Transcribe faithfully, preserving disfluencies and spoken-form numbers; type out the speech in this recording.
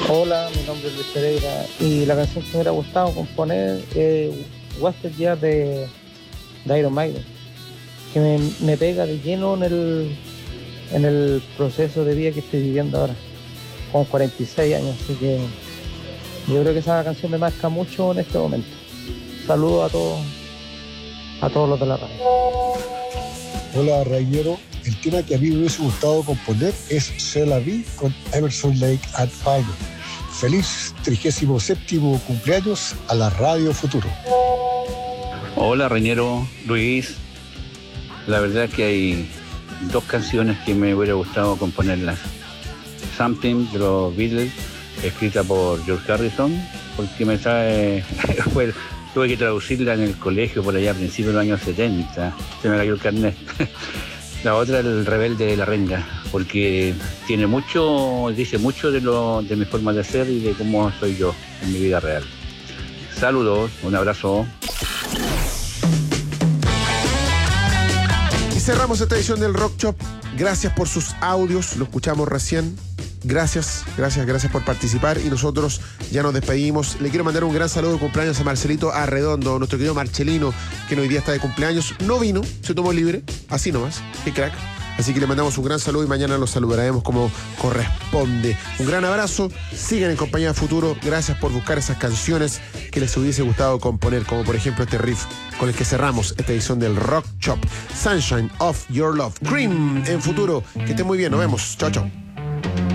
Hola, mi nombre es Luis Pereira y la canción que me hubiera gustado componer es Wasted Years de, de Iron Maiden, que me, me pega de lleno en el, en el proceso de vida que estoy viviendo ahora, con cuarenta y seis años, así que yo creo que esa canción me marca mucho en este momento. Saludos a todos, a todos los de la radio. Hola, Rayero. El tema que a mí me hubiese gustado componer es C'est la vie con Emerson Lake and Palmer. Feliz trigésimo séptimo cumpleaños a la Radio Futuro. Hola, Reñero, Luis. La verdad es que hay dos canciones que me hubiera gustado componerlas. Something de los Beatles, escrita por George Harrison, porque me trae... fue, tuve que traducirla en el colegio por allá a principios de los años setenta. Se me cayó el carnet. La otra, El Rebelde de la Renga, porque tiene mucho, dice mucho de lo de mi forma de ser y de cómo soy yo en mi vida real. Saludos, un abrazo. Y cerramos esta edición del Rock Shop. Gracias por sus audios, lo escuchamos recién. Gracias, gracias, gracias por participar y nosotros ya nos despedimos. Le quiero mandar un gran saludo de cumpleaños a Marcelito Arredondo, nuestro querido Marcelino, que hoy día está de cumpleaños. No vino, se tomó libre, así nomás, qué crack. Así que le mandamos un gran saludo y mañana los saludaremos como corresponde. Un gran abrazo, sigan en compañía de Futuro. Gracias por buscar esas canciones que les hubiese gustado componer, como por ejemplo este riff con el que cerramos esta edición del Rock Shop. Sunshine of Your Love. Cream en Futuro. Que estén muy bien, nos vemos. Chao, chao.